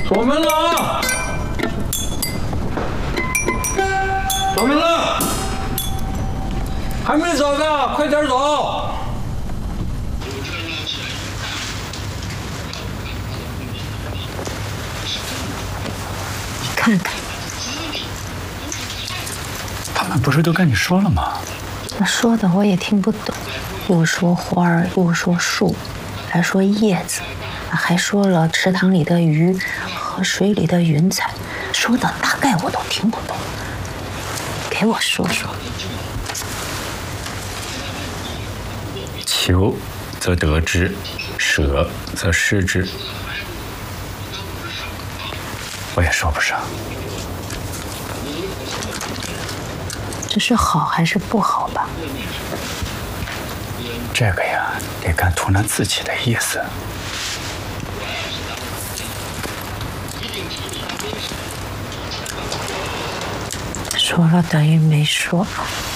锁门了啊！锁门了！还没走呢，快点走！ 你看看， 他们不是都跟你说了吗？ 那说的我也听不懂，又说花儿，又说树，还说叶子，还说了池塘里的鱼和水里的云彩，说的大概我都听不懂。给我说说。 求则得之，舍则失之。我也说不上。 这是好还是不好吧？ 这个呀，得看图南自己的意思。 说了等于没说。